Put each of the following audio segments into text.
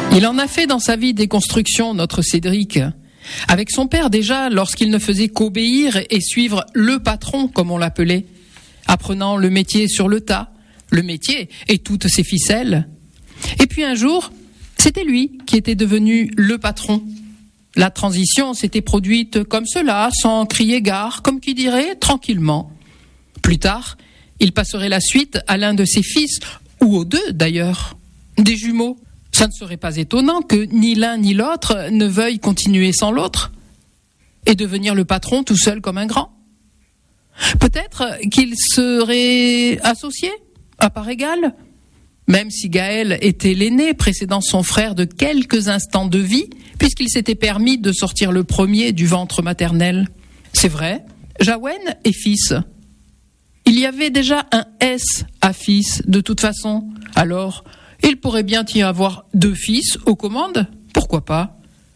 Il en a fait dans sa vie des constructions, notre Cédric. Avec son père déjà, lorsqu'il ne faisait qu'obéir et suivre le patron, comme on l'appelait, apprenant le métier sur le tas, le métier et toutes ses ficelles. Et puis un jour, c'était lui qui était devenu le patron. La transition s'était produite comme cela, sans crier gare, comme qui dirait, tranquillement. Plus tard, il passerait la suite à l'un de ses fils, ou aux deux d'ailleurs, des jumeaux. Ça ne serait pas étonnant que ni l'un ni l'autre ne veuille continuer sans l'autre et devenir le patron tout seul comme un grand. Peut-être qu'ils seraient associés, à part égale, même si Gaël était l'aîné précédant son frère de quelques instants de vie, puisqu'il s'était permis de sortir le premier du ventre maternel. C'est vrai, Jaouen est fils. Il y avait déjà un S à fils, de toute façon. Alors, il pourrait bien y avoir deux fils aux commandes, pourquoi pas?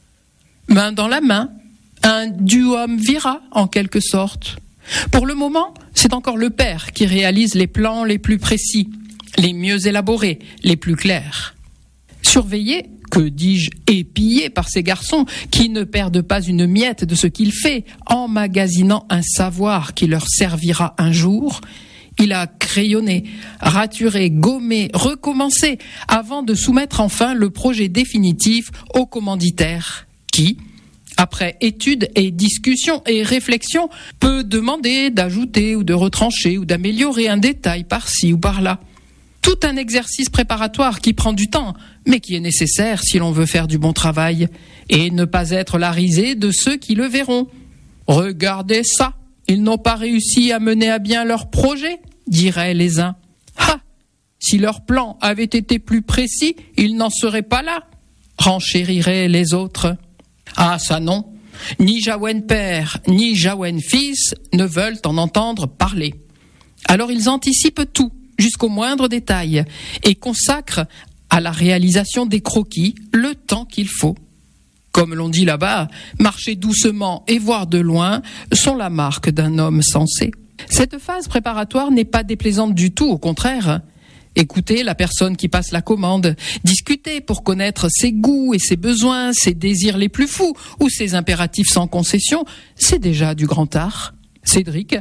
Main dans la main, un duumvirat en quelque sorte. Pour le moment, c'est encore le père qui réalise les plans les plus précis, les mieux élaborés, les plus clairs. Surveillé, que dis-je, épillé par ces garçons qui ne perdent pas une miette de ce qu'il fait, emmagasinant un savoir qui leur servira un jour. Il a crayonné, raturé, gommé, recommencé, avant de soumettre enfin le projet définitif au commanditaire, qui, après étude et discussion et réflexion, peut demander d'ajouter ou de retrancher ou d'améliorer un détail par-ci ou par-là. Tout un exercice préparatoire qui prend du temps, mais qui est nécessaire si l'on veut faire du bon travail, et ne pas être la risée de ceux qui le verront. Regardez ça! Ils n'ont pas réussi à mener à bien leur projet, diraient les uns. Ah! Si leur plan avait été plus précis, ils n'en seraient pas là, renchériraient les autres. Ah, ça non! Ni Jaouen père, ni Jaouen fils ne veulent en entendre parler. Alors ils anticipent tout, jusqu'au moindre détail, et consacrent à la réalisation des croquis le temps qu'il faut. Comme l'on dit là-bas, marcher doucement et voir de loin sont la marque d'un homme sensé. Cette phase préparatoire n'est pas déplaisante du tout, au contraire. Écouter la personne qui passe la commande, discuter pour connaître ses goûts et ses besoins, ses désirs les plus fous ou ses impératifs sans concession, c'est déjà du grand art. Cédric